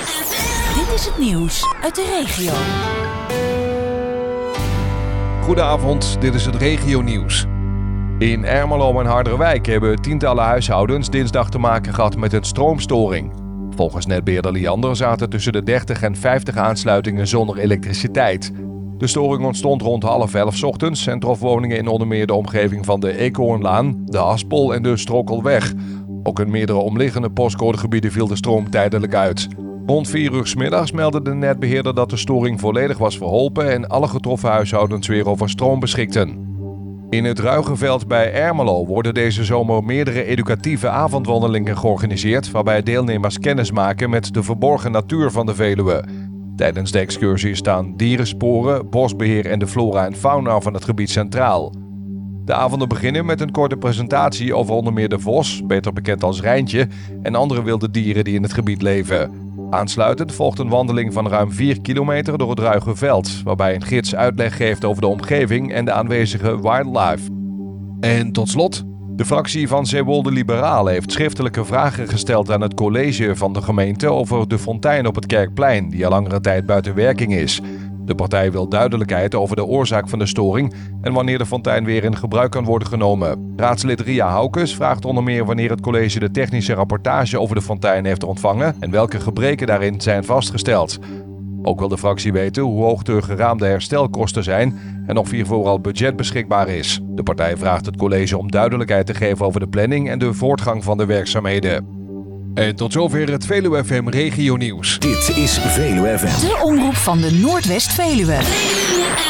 Dit is het nieuws uit de regio. Goedenavond, dit is het regionieuws. In Ermelo en Harderwijk hebben tientallen huishoudens dinsdag te maken gehad met een stroomstoring. Volgens netbeheerder Liander zaten tussen de 30 en 50 aansluitingen zonder elektriciteit. De storing ontstond rond 10:30 ochtends en trof woningen in onder meer de omgeving van de Eekhoornlaan, de Haspel en de Strokelweg. Ook in meerdere omliggende postcodegebieden viel de stroom tijdelijk uit. Rond 4 uur 's middags meldde de netbeheerder dat de storing volledig was verholpen en alle getroffen huishoudens weer over stroom beschikten. In het Ruigeveld bij Ermelo worden deze zomer meerdere educatieve avondwandelingen georganiseerd, waarbij deelnemers kennis maken met de verborgen natuur van de Veluwe. Tijdens de excursie staan dierensporen, bosbeheer en de flora en fauna van het gebied centraal. De avonden beginnen met een korte presentatie over onder meer de vos, beter bekend als Rijntje, en andere wilde dieren die in het gebied leven. Aansluitend volgt een wandeling van ruim 4 kilometer door het Ruigeveld, waarbij een gids uitleg geeft over de omgeving en de aanwezige wildlife. En tot slot, de fractie van Zeewolde Liberalen heeft schriftelijke vragen gesteld aan het college van de gemeente over de fontein op het Kerkplein, die al langere tijd buiten werking is. De partij wil duidelijkheid over de oorzaak van de storing en wanneer de fontein weer in gebruik kan worden genomen. Raadslid Ria Haukes vraagt onder meer wanneer het college de technische rapportage over de fontein heeft ontvangen en welke gebreken daarin zijn vastgesteld. Ook wil de fractie weten hoe hoog de geraamde herstelkosten zijn en of hiervoor al budget beschikbaar is. De partij vraagt het college om duidelijkheid te geven over de planning en de voortgang van de werkzaamheden. En tot zover het Veluwe FM Regionieuws. Dit is Veluwe FM. De omroep van de Noordwest-Veluwe.